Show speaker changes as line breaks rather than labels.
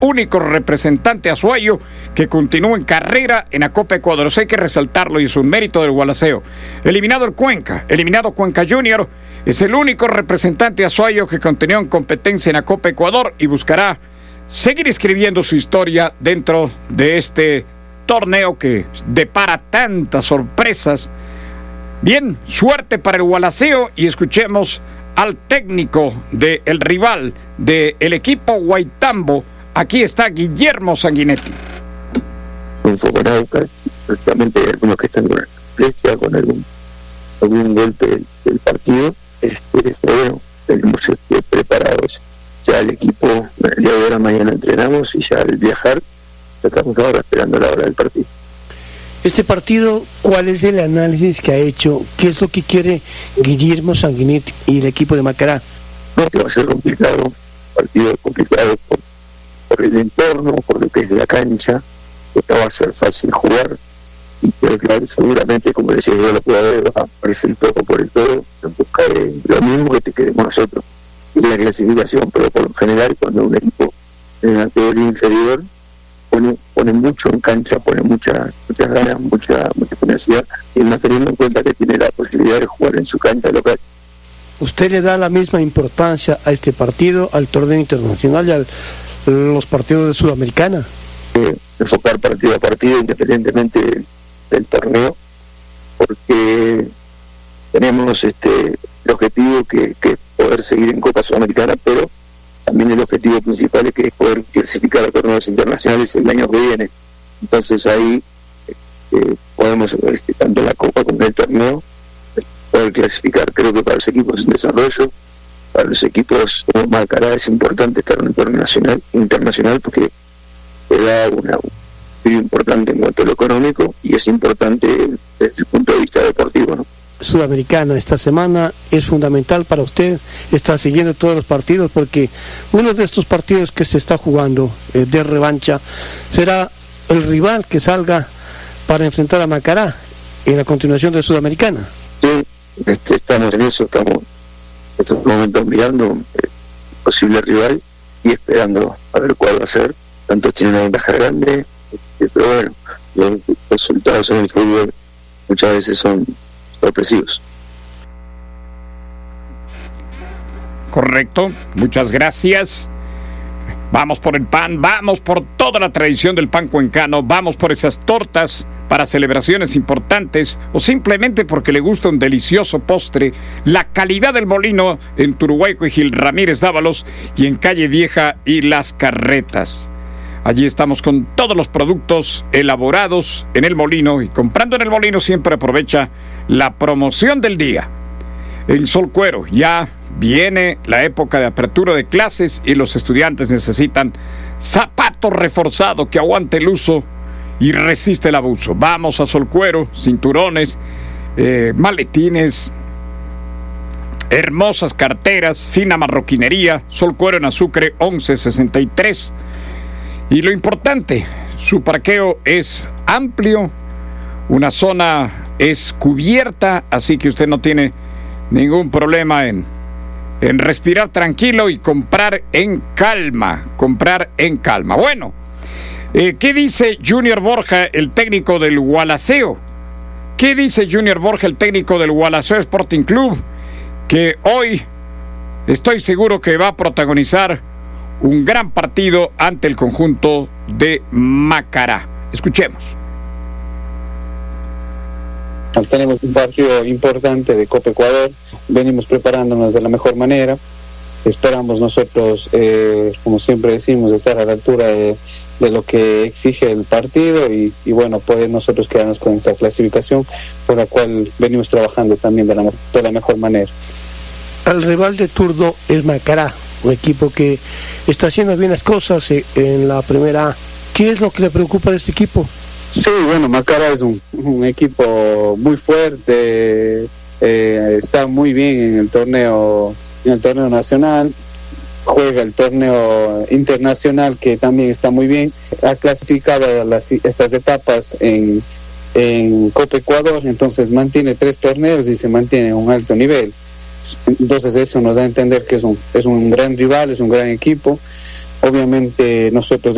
único representante azuayo que continúa en carrera en la Copa Ecuador. Eso hay que resaltarlo y es un mérito del Gualaceo. Eliminado Cuenca Junior, es el único representante azuayo que continúa en competencia en la Copa Ecuador y buscará seguir escribiendo su historia dentro de este torneo que depara tantas sorpresas. Bien, suerte para el Gualaceo y escuchemos al técnico del rival del equipo Guaitambo. Aquí está Guillermo Sanguinetti.
Un foco en Aucas, prácticamente hay algunos que están con molestia, con algún golpe del partido. Pero bueno, tenemos preparados ya el equipo. El día de ahora, mañana entrenamos y ya al viajar estamos ahora esperando la hora del partido.
Este partido, ¿cuál es el análisis que ha hecho? ¿Qué es lo que quiere Guillermo Sanguinetti y el equipo de Macará?
No, que va a ser complicado, partido complicado por el entorno, por lo que es la cancha, que no va a ser fácil jugar, y pero claro, seguramente, como decía yo, la jugadora va a aparecer el todo por el todo, en busca de lo mismo que queremos nosotros, y la clasificación, pero por lo general, cuando un equipo en la categoría inferior pone mucho en cancha, pone muchas ganas, mucha tenacidad, y más teniendo en cuenta que tiene la posibilidad de jugar en su cancha local.
¿Usted le da la misma importancia a este partido, al torneo internacional y a los partidos de Sudamericana?
Enfocar partido a partido independientemente del torneo, porque tenemos el objetivo que es poder seguir en Copa Sudamericana, pero también el objetivo principal es que es poder clasificar a torneos internacionales el año que viene. Entonces ahí podemos, tanto la Copa como el torneo, poder clasificar. Creo que para los equipos en desarrollo, para los equipos como Macará, es importante estar en un torneo internacional porque te da un giro importante en cuanto a lo económico y es importante desde el punto de vista deportivo, ¿no?
Sudamericana esta semana es fundamental para usted. Está siguiendo todos los partidos porque uno de estos partidos que se está jugando de revancha será el rival que salga para enfrentar a Macará en la continuación de Sudamericana.
Sí, estamos en eso, estamos en estos momentos mirando el posible rival y esperando a ver cuál va a ser. Tanto tiene una ventaja grande, pero bueno, los resultados en el fútbol muchas veces son sorpresivos.
Correcto, muchas gracias. Vamos por el pan, vamos por toda la tradición del pan cuencano, vamos por esas tortas para celebraciones importantes o simplemente porque le gusta un delicioso postre. La calidad del Molino en Turuhuayco y Gil Ramírez Dávalos y en Calle Vieja y Las Carretas. Allí estamos con todos los productos elaborados en el Molino y comprando en el Molino siempre aprovecha la promoción del día. En Solcuero ya viene la época de apertura de clases y los estudiantes necesitan zapatos reforzados que aguante el uso y resiste el abuso. Vamos a Solcuero, cinturones, maletines, hermosas carteras, fina marroquinería. Solcuero en Azucre 1163. Y lo importante, su parqueo es amplio, una zona es cubierta, así que usted no tiene ningún problema en respirar tranquilo y comprar en calma. Bueno, ¿qué dice Junior Borja, el técnico del Gualaceo? ¿Qué dice Junior Borja, el técnico del Gualaceo Sporting Club? Que hoy estoy seguro que va a protagonizar un gran partido ante el conjunto de Macará. Escuchemos.
Tenemos un partido importante de Copa Ecuador, venimos preparándonos de la mejor manera, esperamos nosotros, como siempre decimos, estar a la altura de lo que exige el partido y bueno, poder nosotros quedarnos con esta clasificación por la cual venimos trabajando también de la mejor manera.
El rival de turno es Macará, un equipo que está haciendo bien las cosas en la primera A. ¿Qué es lo que le preocupa de este equipo?
Sí, bueno, Macará es un equipo muy fuerte, está muy bien en el torneo nacional, juega el torneo internacional que también está muy bien, ha clasificado estas etapas en Copa Ecuador, entonces mantiene 3 torneos y se mantiene a un alto nivel. Entonces eso nos da a entender que es un gran rival, es un gran equipo. Obviamente nosotros